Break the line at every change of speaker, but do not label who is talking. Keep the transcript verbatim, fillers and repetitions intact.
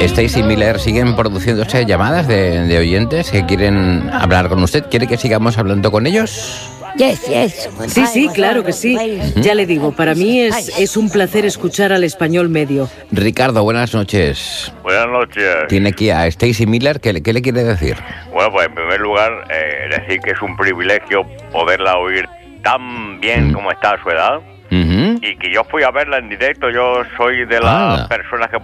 Stacy Miller, ¿siguen produciéndose llamadas de, de oyentes que quieren hablar con usted? ¿Quiere que sigamos hablando con ellos?
Sí, sí, claro que sí. Ya le digo, para mí es, es un placer escuchar al español medio.
Ricardo, buenas noches.
Buenas noches.
Tiene aquí a Stacy Miller. ¿Qué, qué le quiere decir?
Bueno, pues en primer lugar, eh, decir que es un privilegio poderla oír tan bien mm. como está a su edad.
Uh-huh.
Y que yo fui a verla en directo. Yo soy de las
ah.
personas que